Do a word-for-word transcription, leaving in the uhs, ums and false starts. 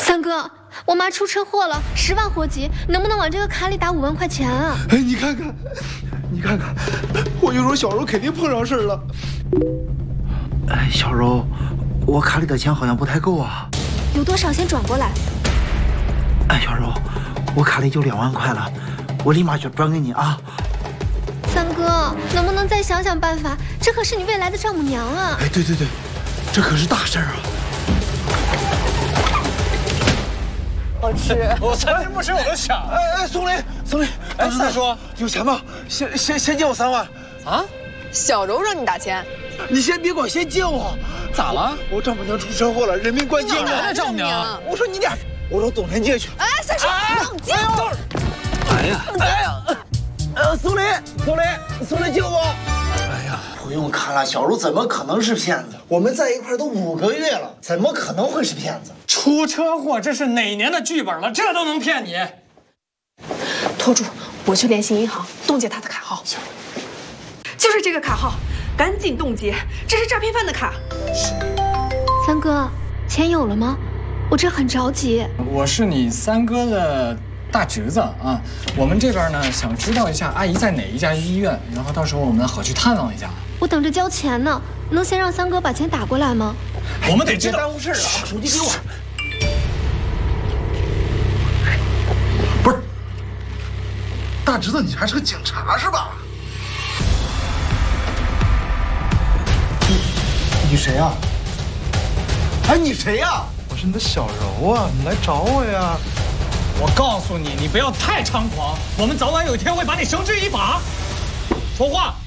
三哥，我妈出车祸了，十万火急，能不能往这个卡里打五万块钱啊？ 哎，你看看，你看看，我就说小柔肯定碰上事儿了。 哎，小柔，我卡里的钱好像不太够啊。 有多少先转过来。 哎，小柔，我卡里就两万块了，我立马就转给你啊。 三哥，能不能再想想办法？这可是你未来的丈母娘啊！ 哎，对对对，这可是大事儿啊！ 好吃， 我三天不吃我都想。 哎哎，宋雷，宋雷， 哎，三叔有钱吗？先先先借我三万。 啊？ 小柔让你打钱， 你先别管，先借我。 咋了？ 我丈母娘出车祸了，人命关天哪来啊！ 的丈母娘？ 我说你俩，我找董天借去。 哎，三叔，冷静。 哎呀， 哎呀，呃，宋雷，宋雷，宋雷救我！ 哎呀，不用看了，小柔怎么可能是骗子？我们在一块都五个月了，怎么可能会是骗子？ 出车祸，这是哪年的剧本了？这都能骗你？ 拖住，我去联系银行冻结他的卡号。就是这个卡号，赶紧冻结，这是诈骗犯的卡。 三哥，钱有了吗？我这很着急。 我是你三哥的大侄子啊，我们这边呢想知道一下阿姨在哪一家医院，然后到时候我们好去探望一下。 我等着交钱呢，能先让三哥把钱打过来吗？ 我们得知道。 耽误事了啊！手机给我。 不是，大侄子，你还是个警察是吧？ 你你谁呀？哎，你谁呀？ 我是你的小柔啊，你来找我呀。 我告诉你，你不要太猖狂，我们早晚有一天会把你绳之以法。说话。